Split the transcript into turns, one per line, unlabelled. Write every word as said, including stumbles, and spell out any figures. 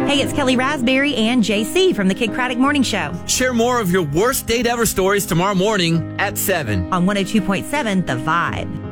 Hey, it's Kelly Raspberry and J C from the Kid Craddock Morning Show.
Share more of your worst date ever stories tomorrow morning at seven
On one oh two point seven The Vibe.